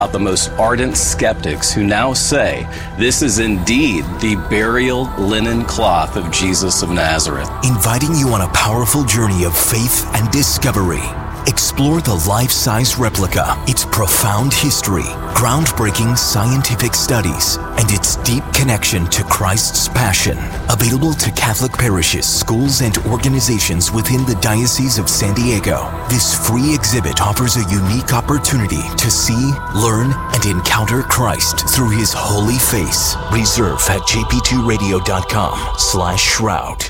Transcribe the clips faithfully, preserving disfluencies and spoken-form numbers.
The most ardent skeptics who now say this is indeed the burial linen cloth of Jesus of Nazareth. Inviting you on a powerful journey of faith and discovery. Explore the life-size replica, its profound history, groundbreaking scientific studies, and its deep connection to Christ's passion. Available to Catholic parishes, schools, and organizations within the Diocese of San Diego. This free exhibit offers a unique opportunity to see, learn, and encounter Christ through his holy face. Reserve at j p two radio dot com slash shroud.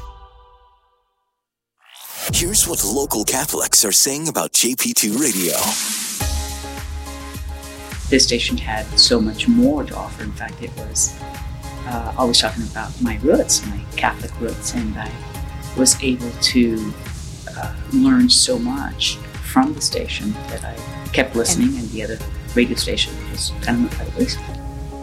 Here's what local Catholics are saying about J P two Radio. This station had so much more to offer. In fact, it was uh, always talking about my roots, my Catholic roots, and I was able to uh, learn so much from the station that I kept listening, and the other radio station just kind of went by the wayside.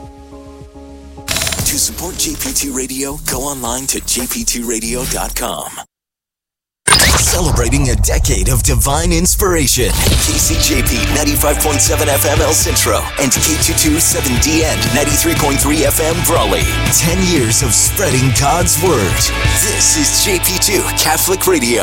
To support J P two Radio, go online to j p two radio dot com. Celebrating a decade of divine inspiration. K C J P ninety-five point seven F M El Centro and K two twenty-seven D N ninety-three point three F M Brawley. Ten years of spreading God's Word. This is J P two Catholic Radio.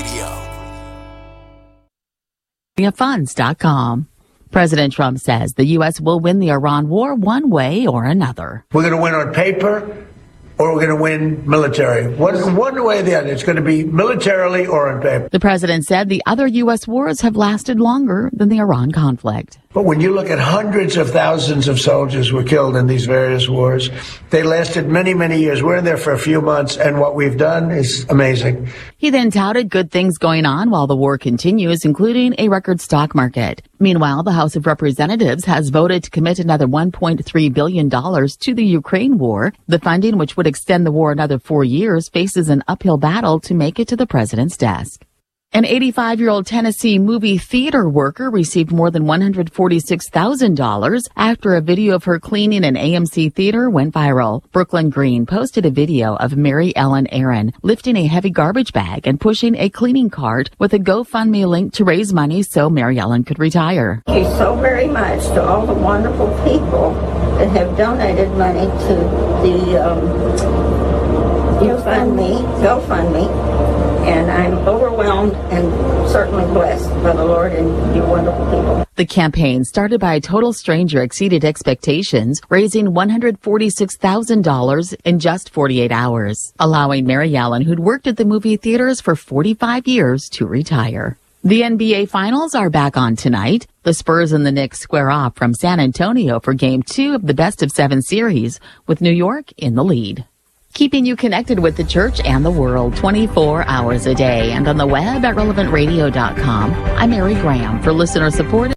funds dot com. President Trump says the U S will win the Iran war one way or another. We're going to win on paper, or we're going to win military. One, one way or the other. It's going to be militarily or on paper. The president said the other U S wars have lasted longer than the Iran conflict. But when you look at hundreds of thousands of soldiers were killed in these various wars, they lasted many, many years. We're in there for a few months, and what we've done is amazing. He then touted good things going on while the war continues, including a record stock market. Meanwhile, the House of Representatives has voted to commit another one point three billion dollars to the Ukraine war. The funding, which would extend the war another four years, faces an uphill battle to make it to the president's desk. An eighty-five-year-old Tennessee movie theater worker received more than one hundred forty-six thousand dollars after a video of her cleaning an A M C theater went viral. Brooklyn Green posted a video of Mary Ellen Aaron lifting a heavy garbage bag and pushing a cleaning cart with a GoFundMe link to raise money so Mary Ellen could retire. Thank you so very much to all the wonderful people that have donated money to the um, GoFundMe, GoFundMe. And I'm overwhelmed and certainly blessed by the Lord and you wonderful people. The campaign, started by a total stranger, exceeded expectations, raising one hundred forty-six thousand dollars in just forty-eight hours, allowing Mary Ellen, who'd worked at the movie theaters for forty-five years, to retire. The N B A Finals are back on tonight. The Spurs and the Knicks square off from San Antonio for Game two of the best of seven series, with New York in the lead. Keeping you connected with the church and the world twenty-four hours a day and on the web at relevant radio dot com. I'm Mary Graham for listener support.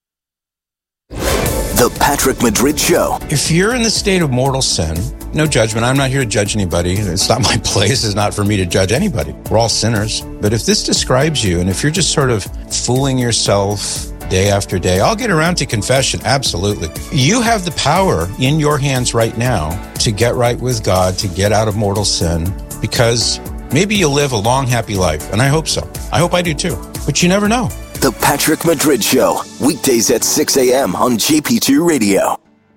The Patrick Madrid Show. If you're in the state of mortal sin, no judgment. I'm not here to judge anybody. It's not my place. It's not for me to judge anybody. We're all sinners. But if this describes you, and if you're just sort of fooling yourself day after day, I'll get around to confession. Absolutely. You have the power in your hands right now to get right with God, to get out of mortal sin, because maybe you'll live a long, happy life. And I hope so. I hope I do too. But you never know. The Patrick Madrid Show, weekdays at six a.m. on J P two Radio.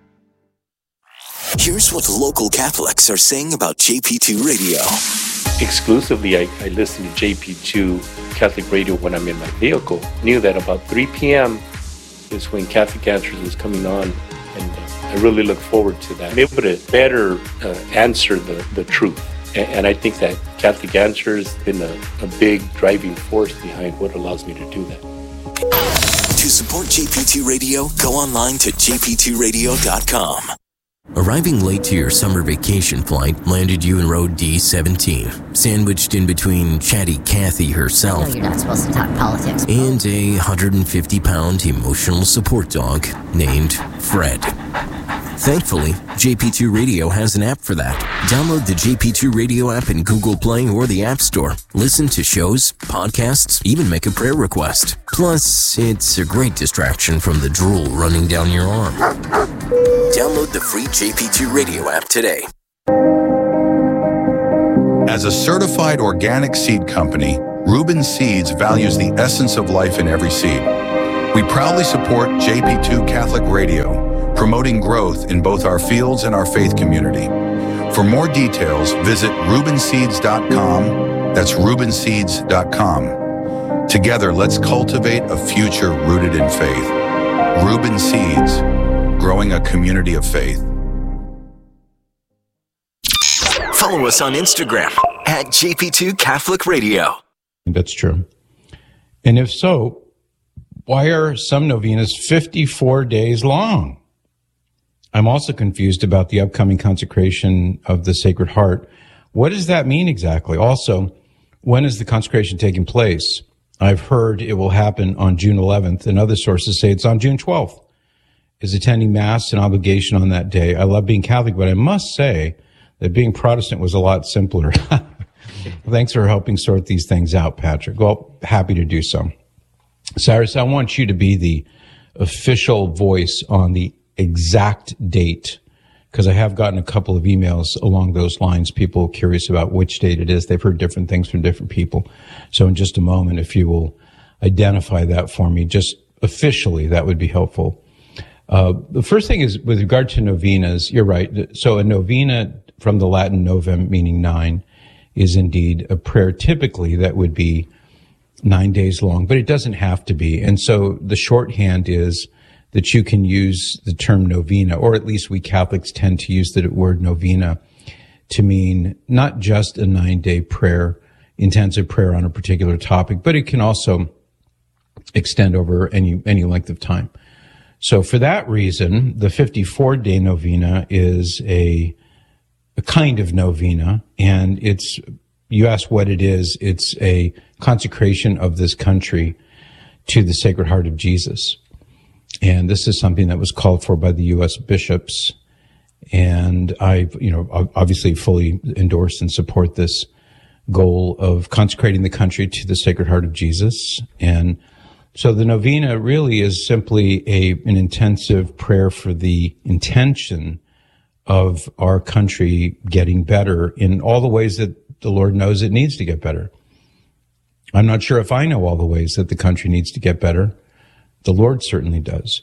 Here's what local Catholics are saying about J P two Radio. Exclusively, I, I listen to J P two Catholic Radio when I'm in my vehicle. Knew that about three p.m. is when Catholic Answers was coming on, and uh, I really look forward to that. I'm able to better uh, answer the, the truth. And, and I think that Catholic Answers has been a, a big driving force behind what allows me to do that. To support J P two Radio, go online to j p two radio dot com. Arriving late to your summer vacation flight landed you in row D seventeen, sandwiched in between chatty Kathy herself, no, you're not supposed to talk politics, and a one hundred fifty pound emotional support dog named Fred. Thankfully, J P two Radio has an app for that. Download the J P two Radio app in Google Play or the App Store. Listen to shows, podcasts, even make a prayer request. Plus, it's a great distraction from the drool running down your arm. Download the free J P two Radio app today. As a certified organic seed company, Reuben Seeds values the essence of life in every seed. We proudly support J P two Catholic Radio, promoting growth in both our fields and our faith community. For more details, visit Reuben Seeds dot com. That's Reuben Seeds dot com. Together, let's cultivate a future rooted in faith. Reuben Seeds, growing a community of faith. Follow us on Instagram at J P two Catholic Radio. That's true. And if so, why are some novenas fifty-four days long? I'm also confused about the upcoming consecration of the Sacred Heart. What does that mean exactly? Also, when is the consecration taking place? I've heard it will happen on June eleventh, and other sources say it's on June twelfth. Is attending Mass an obligation on that day? I love being Catholic, but I must say that being Protestant was a lot simpler. Thanks for helping sort these things out, Patrick. Well, happy to do so. Cyrus, I want you to be the official voice on the exact date, because I have gotten a couple of emails along those lines, people curious about which date it is. They've heard different things from different people. So in just a moment, if you will identify that for me, just officially, that would be helpful. Uh, the first thing is with regard to novenas, you're right. So a novena, from the Latin novem, meaning nine, is indeed a prayer typically that would be nine days long, but it doesn't have to be. And so the shorthand is that you can use the term novena, or at least we Catholics tend to use the word novena to mean not just a nine-day prayer, intensive prayer on a particular topic, but it can also extend over any any length of time. So for that reason, the fifty-four day novena is a, a kind of novena, and it's, you ask what it is, it's a consecration of this country to the Sacred Heart of Jesus. And this is something that was called for by the U S bishops. And I, you know, obviously fully endorse and support this goal of consecrating the country to the Sacred Heart of Jesus. And so the novena really is simply a, an intensive prayer for the intention of our country getting better in all the ways that the Lord knows it needs to get better. I'm not sure if I know all the ways that the country needs to get better. The Lord certainly does.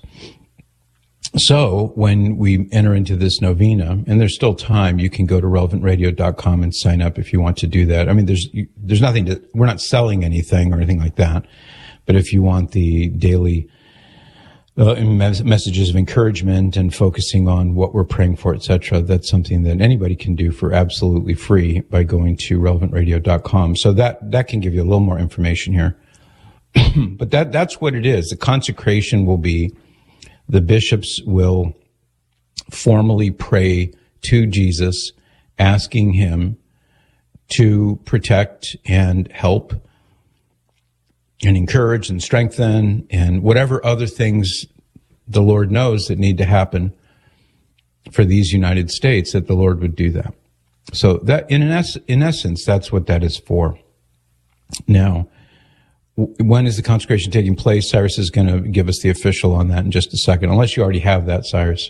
So when we enter into this novena, and there's still time, you can go to relevant radio dot com and sign up if you want to do that. I mean, there's there's nothing to, we're not selling anything or anything like that. But if you want the daily uh, mes- messages of encouragement and focusing on what we're praying for, et cetera, that's something that anybody can do for absolutely free by going to relevant radio dot com. So that that can give you a little more information here. But that that's what it is. The consecration will be, the bishops will formally pray to Jesus, asking him to protect and help and encourage and strengthen and whatever other things the Lord knows that need to happen for these United States, that the Lord would do that. So that, in es- in essence, that's what that is for. Now, when is the consecration taking place? Cyrus is going to give us the official on that in just a second, unless you already have that, Cyrus.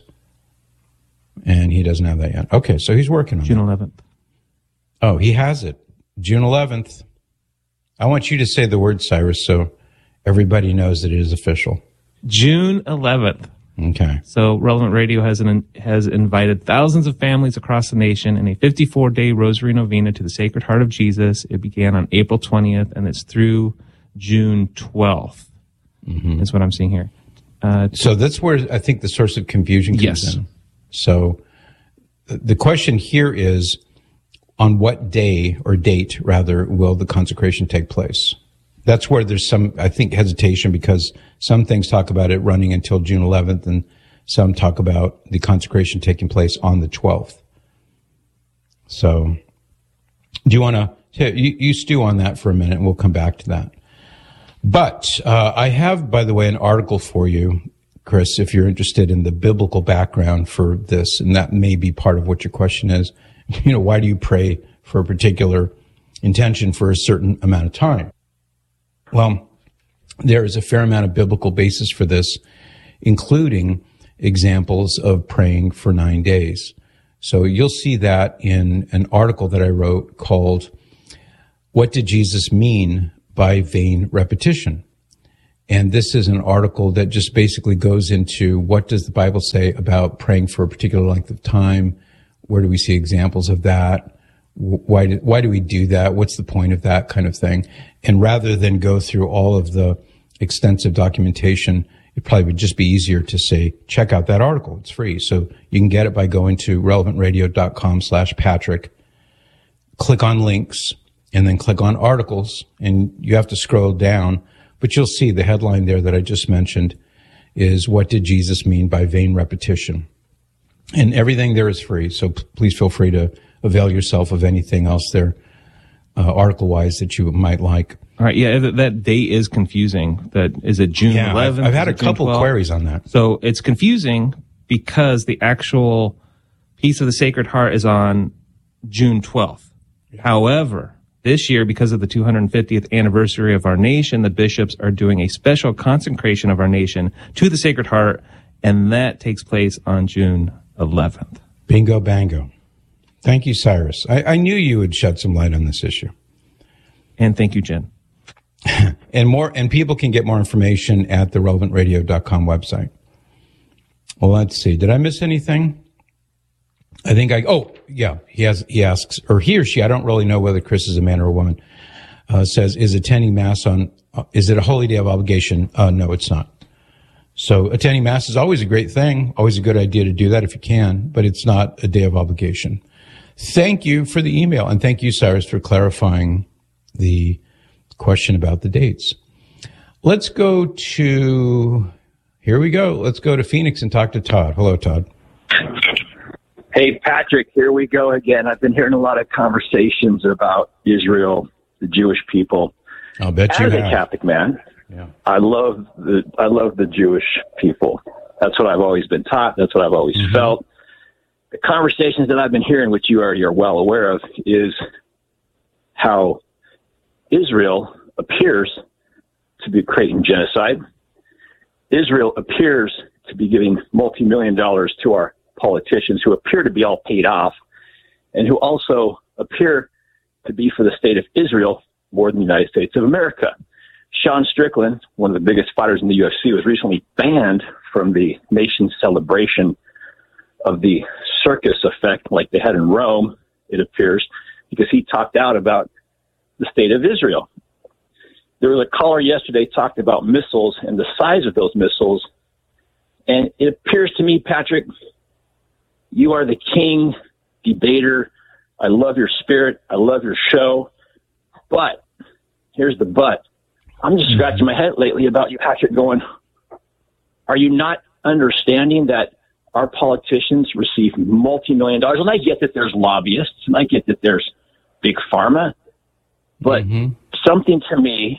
And he doesn't have that yet. Okay, so he's working on it. June eleventh. Oh, he has it. June eleventh. I want you to say the word, Cyrus, so everybody knows that it is official. June eleventh. Okay. So Relevant Radio has an, has invited thousands of families across the nation in a fifty-four day Rosary Novena to the Sacred Heart of Jesus. It began on April twentieth, and it's through June twelfth. Mm-hmm. That's what I'm seeing here. Uh, so that's where I think the source of confusion comes yes. in. So the question here is, on what day or date, rather, will the consecration take place? That's where there's some, I think, hesitation, because some things talk about it running until June eleventh, and some talk about the consecration taking place on the twelfth. So do you want to, you, you stew on that for a minute, and we'll come back to that. But uh, I have, by the way, an article for you, Chris, if you're interested in the biblical background for this, and that may be part of what your question is. You know, why do you pray for a particular intention for a certain amount of time? Well, there is a fair amount of biblical basis for this, including examples of praying for nine days. So you'll see that in an article that I wrote called, "What Did Jesus Mean by Vain Repetition?" And this is an article that just basically goes into what does the Bible say about praying for a particular length of time? Where do we see examples of that? Why do, why do we do that? What's the point of that kind of thing? And rather than go through all of the extensive documentation, it probably would just be easier to say, check out that article. It's free. So you can get it by going to relevant radio dot com slash Patrick, click on links, and then click on articles. And you have to scroll down, but you'll see the headline there that I just mentioned is what did Jesus mean by vain repetition? And everything there is free. So p- please feel free to avail yourself of anything else there, uh, article-wise that you might like. All right, yeah, that, that date is confusing. That is it June yeah, eleventh? I've, I've had a couple queries on that. So it's confusing because the actual piece of the Sacred Heart is on June twelfth. Yeah. However, this year, because of the two hundred fiftieth anniversary of our nation, the bishops are doing a special consecration of our nation to the Sacred Heart, and that takes place on June eleventh. Bingo bango. Thank you, Cyrus. I, I knew you would shed some light on this issue. And thank you, Jen. and more, and people can get more information at the relevant radio dot com website. Well, let's see. Did I miss anything? I think I, oh, yeah, he has, he asks, or he or she, I don't really know whether Chris is a man or a woman, uh, says, is attending Mass on, uh, is it a holy day of obligation? Uh, no, it's not. So attending Mass is always a great thing, always a good idea to do that if you can, but it's not a day of obligation. Thank you for the email, and thank you, Cyrus, for clarifying the question about the dates. Let's go to, here we go. Let's go to Phoenix and talk to Todd. Hello, Todd. Hey, Patrick, here we go again. I've been hearing a lot of conversations about Israel, the Jewish people. I'll bet you As have. a Catholic man, yeah. I love the I love the Jewish people. That's what I've always been taught. That's what I've always mm-hmm. felt. The conversations that I've been hearing, which you are you're well aware of, is how Israel appears to be creating genocide. Israel appears to be giving multi-million dollars to our politicians who appear to be all paid off and who also appear to be for the state of Israel more than the United States of America. Sean Strickland, one of the biggest fighters in the U F C, was recently banned from the nation's celebration of the circus effect like they had in Rome, it appears, because he talked out about the state of Israel. There was a caller yesterday talked about missiles and the size of those missiles. And it appears to me, Patrick, you are the king debater. I love your spirit. I love your show. But here's the but. I'm just scratching my head lately about you, Patrick, going, are you not understanding that our politicians receive multi-million dollars? And I get that there's lobbyists, and I get that there's big pharma, but mm-hmm. something to me,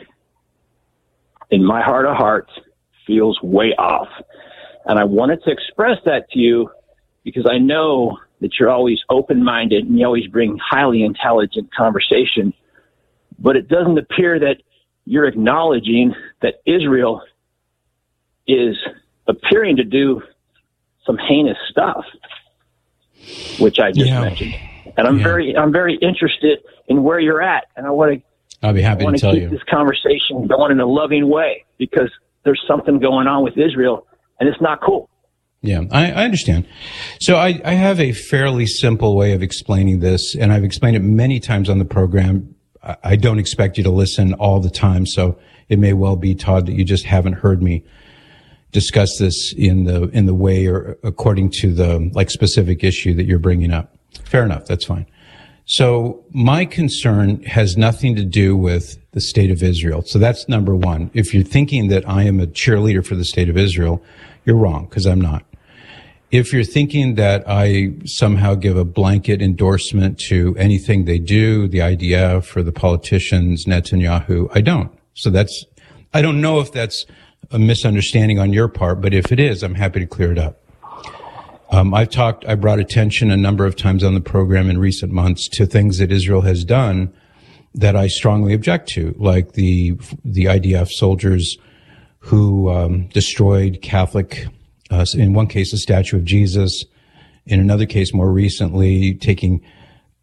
in my heart of hearts, feels way off. And I wanted to express that to you because I know that you're always open-minded and you always bring highly intelligent conversation, but it doesn't appear that you're acknowledging that Israel is appearing to do some heinous stuff, which I just yeah. mentioned. And I'm yeah. very, I'm very interested in where you're at, and I want to. I'll be happy I want to tell keep you this conversation going in a loving way because there's something going on with Israel, and it's not cool. Yeah, I, I understand. So I, I have a fairly simple way of explaining this, and I've explained it many times on the program. I, I don't expect you to listen all the time, so it may well be, Todd, that you just haven't heard me discuss this in the in the way or according to the like specific issue that you're bringing up. Fair enough, that's fine. So my concern has nothing to do with the state of Israel. So that's number one. If you're thinking that I am a cheerleader for the state of Israel, you're wrong, because I'm not. If you're thinking that I somehow give a blanket endorsement to anything they do, the I D F or the politicians, Netanyahu, I don't. So that's, I don't know if that's a misunderstanding on your part, but if it is, I'm happy to clear it up. Um, I've talked, I brought attention a number of times on the program in recent months to things that Israel has done that I strongly object to, like the, the I D F soldiers who, um, destroyed Catholic, uh, in one case, a statue of Jesus. In another case, more recently, taking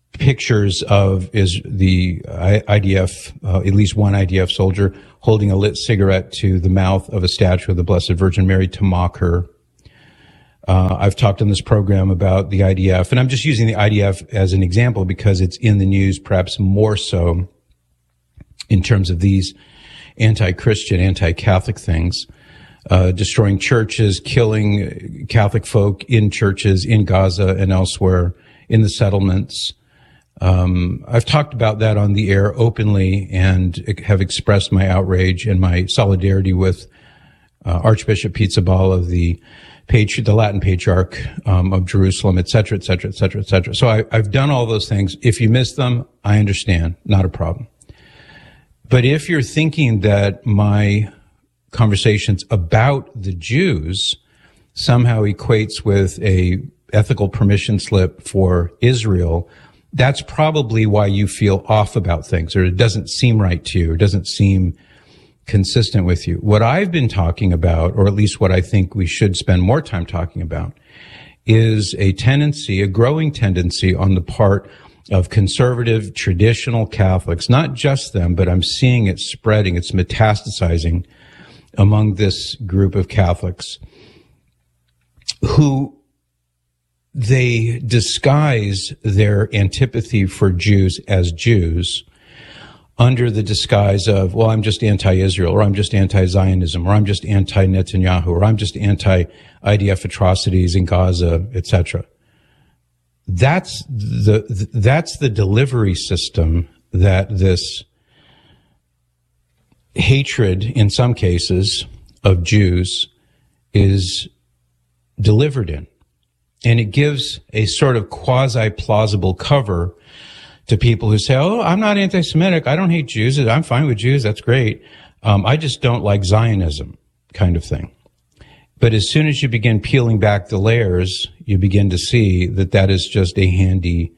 pictures of is the I D F, uh, at least one I D F soldier holding a lit cigarette to the mouth of a statue of the Blessed Virgin Mary to mock her. Uh, I've talked on this program about the I D F, and I'm just using the I D F as an example because it's in the news, perhaps more so in terms of these anti-Christian, anti-Catholic things, uh, destroying churches, killing Catholic folk in churches in Gaza and elsewhere in the settlements. Um, I've talked about that on the air openly and have expressed my outrage and my solidarity with uh, Archbishop Pizzaballa, the patri- the Latin Patriarch um, of Jerusalem, et cetera, et cetera, et cetera, et cetera. So I, I've done all those things. If you miss them, I understand. Not a problem. But if you're thinking that my conversations about the Jews somehow equates with a ethical permission slip for Israel, that's probably why you feel off about things, or it doesn't seem right to you, or doesn't seem consistent with you. What I've been talking about, or at least what I think we should spend more time talking about, is a tendency, a growing tendency on the part of conservative, traditional Catholics, not just them, but I'm seeing it spreading, it's metastasizing among this group of Catholics who they disguise their antipathy for Jews as Jews under the disguise of, well, I'm just anti-Israel, or I'm just anti-Zionism, or I'm just anti-Netanyahu, or I'm just anti-I D F atrocities in Gaza, et cetera. That's the, that's the delivery system that this hatred, in some cases, of Jews is delivered in. And it gives a sort of quasi-plausible cover to people who say, oh, I'm not anti-Semitic. I don't hate Jews. I'm fine with Jews. That's great. Um, I just don't like Zionism, kind of thing. But as soon as you begin peeling back the layers, you begin to see that that is just a handy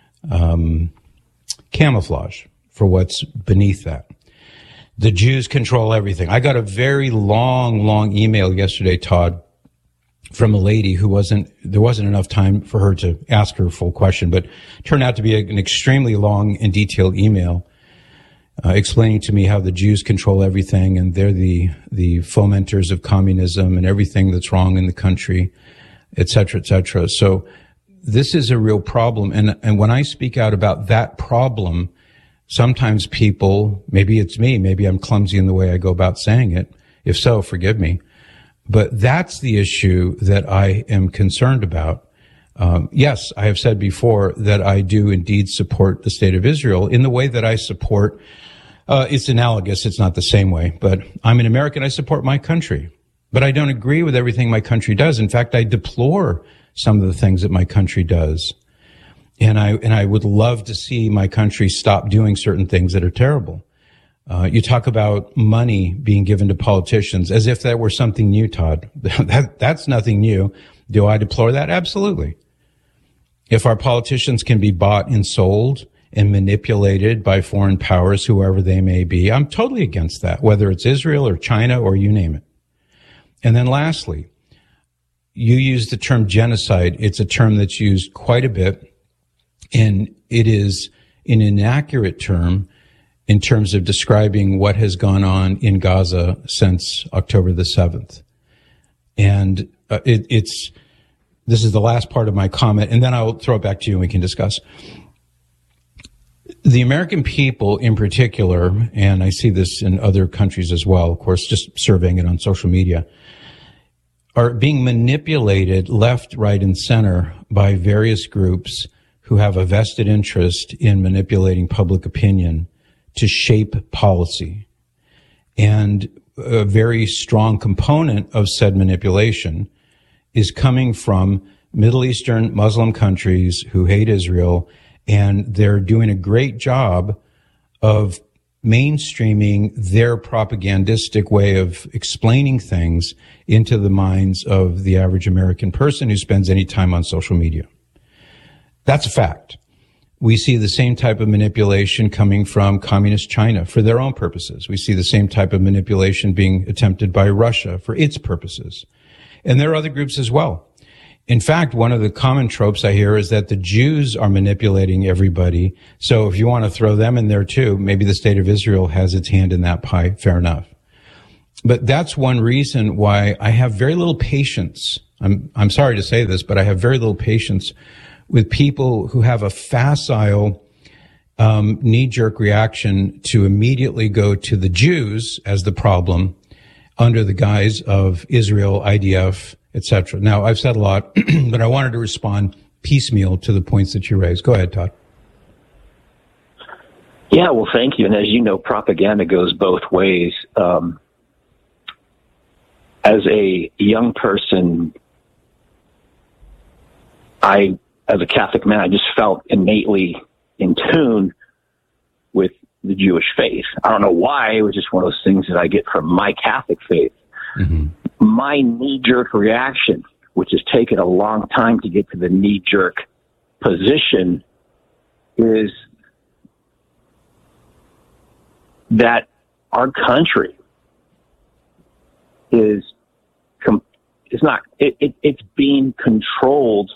um, camouflage for what's beneath that. The Jews control everything. I got a very long, long email yesterday, Todd, from a lady who wasn't, there wasn't enough time for her to ask her full question, but turned out to be a, an extremely long and detailed email uh, explaining to me how the Jews control everything and they're the, the fomenters of communism and everything that's wrong in the country, et cetera, et cetera. So this is a real problem. And, and when I speak out about that problem, sometimes people, maybe it's me, maybe I'm clumsy in the way I go about saying it. If so, forgive me. But that's the issue that I am concerned about. Um, yes, I have said before that I do indeed support the state of Israel in the way that I support, uh, it's analogous, it's not the same way, but I'm an American, I support my country. But I don't agree with everything my country does. In fact, I deplore some of the things that my country does. And I, and I would love to see my country stop doing certain things that are terrible. Uh, you talk about money being given to politicians as if that were something new, Todd. that, that's nothing new. Do I deplore that? Absolutely. If our politicians can be bought and sold and manipulated by foreign powers, whoever they may be, I'm totally against that, whether it's Israel or China or you name it. And then lastly, you use the term genocide. It's a term that's used quite a bit, and it is an inaccurate term in terms of describing what has gone on in Gaza since October the seventh. And uh, it, it's, this is the last part of my comment, and then I'll throw it back to you and we can discuss. The American people in particular, and I see this in other countries as well, of course, just surveying it on social media, are being manipulated left, right, and center by various groups who have a vested interest in manipulating public opinion to shape policy. And a very strong component of said manipulation is coming from Middle Eastern Muslim countries who hate Israel, and they're doing a great job of mainstreaming their propagandistic way of explaining things into the minds of the average American person who spends any time on social media. That's a fact. We see the same type of manipulation coming from communist China for their own purposes. We see the same type of manipulation being attempted by Russia for its purposes. And there are other groups as well. in fact, one of the common tropes I hear is that the Jews are manipulating everybody. So if you want to throw them in there too, maybe the state of Israel has its hand in that pie. Fair enough. But that's one reason why I have very little patience. I'm, I'm sorry to say this, but I have very little patience with people who have a facile, um, knee-jerk reaction to immediately go to the Jews as the problem under the guise of Israel, I D F, et cetera. Now, I've said a lot, but I wanted to respond piecemeal to the points that you raised. Go ahead, Todd. Yeah, well, thank you. And as you know, propaganda goes both ways. Um, as a young person, I, as a Catholic man, I just felt innately in tune with the Jewish faith. I don't know why. It was just one of those things that I get from my Catholic faith. Mm-hmm. My knee-jerk reaction, which has taken a long time to get to the knee-jerk position, is that our country is is not it, it, it's being controlled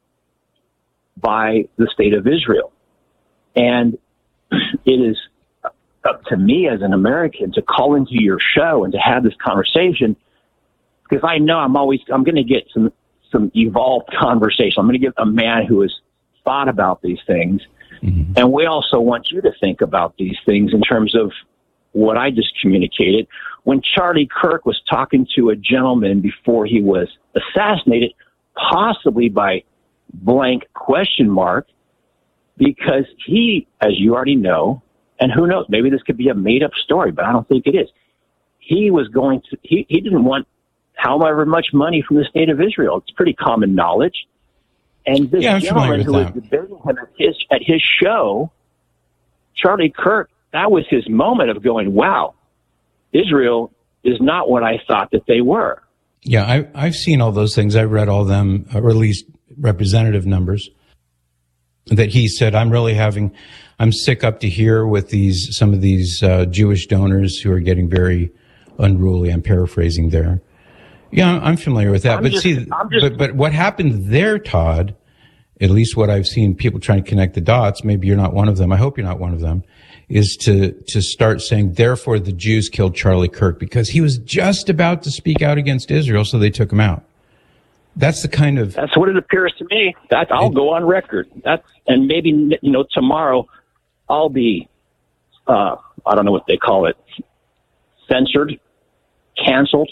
by the state of Israel, and it is up to me as an American to call into your show and to have this conversation, because I know I'm always I'm going to get some some evolved conversation. I'm going to get a man who has thought about these things, mm-hmm. and we also want you to think about these things in terms of what I just communicated. When Charlie Kirk was talking to a gentleman before he was assassinated, possibly by blank question mark, because he, as you already know, and who knows, maybe this could be a made-up story, but I don't think it is. He was going to, he, he didn't want however much money from the state of Israel. It's pretty common knowledge. And this yeah, gentleman who that. was debating him at his, at his show, Charlie Kirk, that was his moment of going, wow, Israel is not what I thought that they were. Yeah, I, I've seen all those things. I've read all them, or at least representative numbers that he said, I'm really having, I'm sick up to here with these, some of these uh, Jewish donors who are getting very unruly. I'm paraphrasing there. Yeah, I'm familiar with that. I'm but just, see, just, but, but what happened there, Todd, at least what I've seen people trying to connect the dots, maybe you're not one of them, I hope you're not one of them, is to, to start saying, therefore the Jews killed Charlie Kirk because he was just about to speak out against Israel, so they took him out. That's the kind of... That's what it appears to me. That I'll it, go on record. That's, and maybe, you know, tomorrow I'll be, uh, I don't know what they call it, censored, canceled.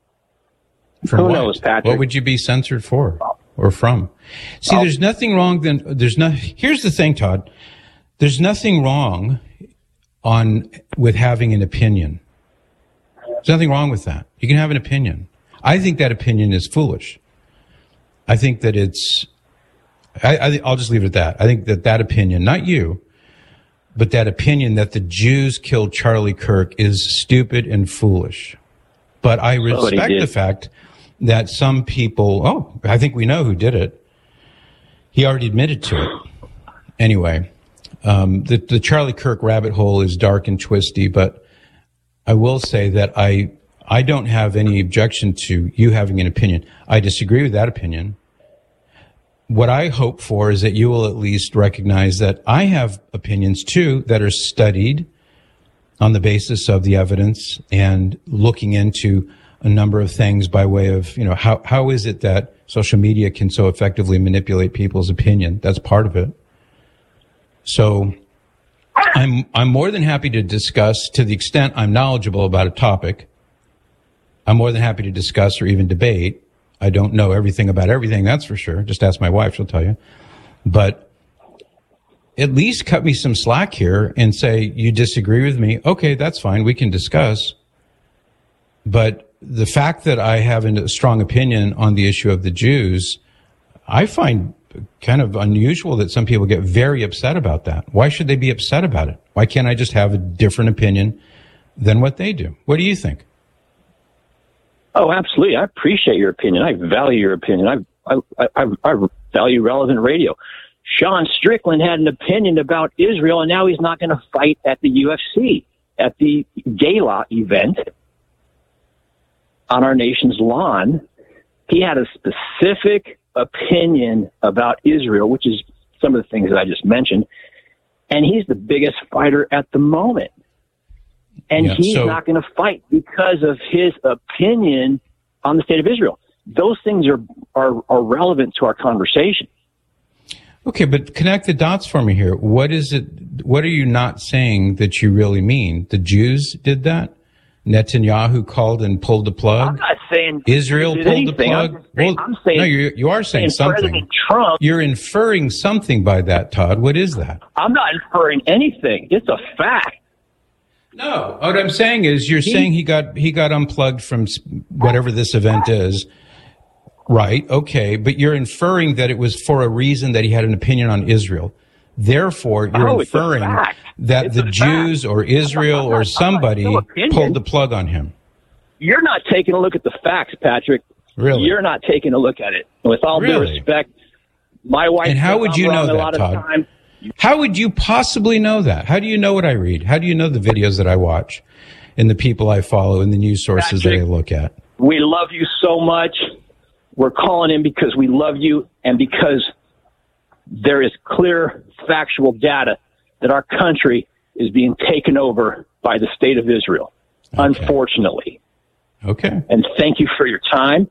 Who what? knows, Patrick? What would you be censored for or from? See, I'll, there's nothing wrong then. There's no, here's the thing, Todd. There's nothing wrong on with having an opinion. There's nothing wrong with that. You can have an opinion. I think that opinion is foolish. I think that it's, I, I, I'll just leave it at that. I think that that opinion, not you, but that opinion that the Jews killed Charlie Kirk is stupid and foolish. But I respect the fact that some people, oh, I think we know who did it. He already admitted to it. Anyway, um, the, the Charlie Kirk rabbit hole is dark and twisty, but I will say that I, I don't have any objection to you having an opinion. I disagree with that opinion. What I hope for is that you will at least recognize that I have opinions too that are studied on the basis of the evidence and looking into a number of things by way of, you know, how, how is it that social media can so effectively manipulate people's opinion? That's part of it. So I'm, I'm more than happy to discuss to the extent I'm knowledgeable about a topic. I'm more than happy to discuss or even debate. I don't know everything about everything, that's for sure. Just ask my wife, she'll tell you. But at least cut me some slack here and say, you disagree with me. Okay, that's fine. We can discuss. But the fact that I have a strong opinion on the issue of the Jews, I find kind of unusual that some people get very upset about that. Why should they be upset about it? Why can't I just have a different opinion than what they do? What do you think? Oh, absolutely. I appreciate your opinion. I value your opinion. I, I, I, I value relevant radio. Sean Strickland had an opinion about Israel, and now he's not going to fight at the U F C, at the gala event on our nation's lawn. He had a specific opinion about Israel, which is some of the things that I just mentioned. And he's the biggest fighter at the moment. And yeah, he's so, not going to fight because of his opinion on the state of Israel. Those things are, are, are relevant to our conversation. Okay, but connect the dots for me here. What is it, what are you not saying that you really mean? The Jews did that? Netanyahu called and pulled the plug? I'm not saying Israel pulled anything. the plug? I'm, saying, well, I'm saying, no, you, you are saying, saying something. President Trump. You're inferring something by that, Todd. What is that? I'm not inferring anything. It's a fact. No, what I'm saying is you're he, saying he got he got unplugged from whatever this event is. Right, okay, but you're inferring that it was for a reason that he had an opinion on Israel. Therefore, you're oh, inferring that it's the Jews fact. or Israel not, or somebody no pulled the plug on him. You're not taking a look at the facts, Patrick. Really? You're not taking a look at it. With all really? due respect, my wife. And how would you know that, Todd? Time, How would you possibly know that? How do you know what I read? How do you know the videos that I watch and the people I follow and the news sources Patrick, that I look at? We love you so much. We're calling in because we love you and because there is clear factual data that our country is being taken over by the state of Israel, okay. Unfortunately. Okay. And thank you for your time.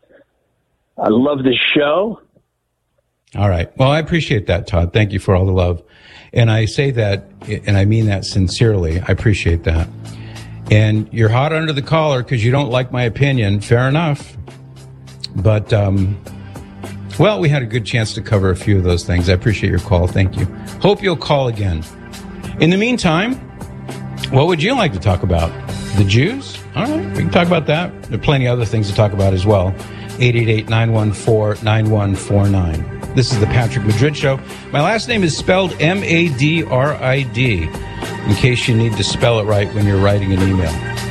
I love this show. All right. Well, I appreciate that, Todd. Thank you for all the love. And I say that, and I mean that sincerely. I appreciate that. And you're hot under the collar because you don't like my opinion. Fair enough. But, um, well, we had a good chance to cover a few of those things. I appreciate your call. Thank you. Hope you'll call again. In the meantime, what would you like to talk about? The Jews? All right. We can talk about that. There are plenty of other things to talk about as well. eight eight eight, nine one four, nine one four nine. This is the Patrick Madrid Show. My last name is spelled M A D R I D, in case you need to spell it right when you're writing an email.